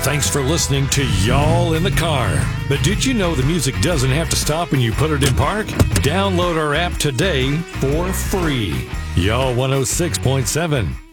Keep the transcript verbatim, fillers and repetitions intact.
Thanks for listening to Y'all in the Car. But did you know the music doesn't have to stop when you put it in park? Download our app today for free. Y'all one oh six point seven.